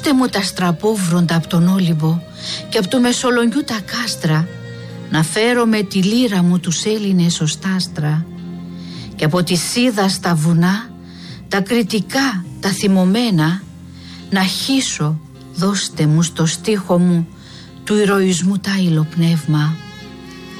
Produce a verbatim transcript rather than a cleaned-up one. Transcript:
Δώστε μου τα στραπόβροντα από τον Όλυμπο και από του Μεσολογγιού τα κάστρα, να φέρω με τη λύρα μου τους Έλληνες ως τάστρα, και από τη Σίδα στα βουνά τα κριτικά, τα θυμωμένα, να χύσω, δώστε μου στο στίχο μου του ηρωισμού τ' άειλο πνεύμα.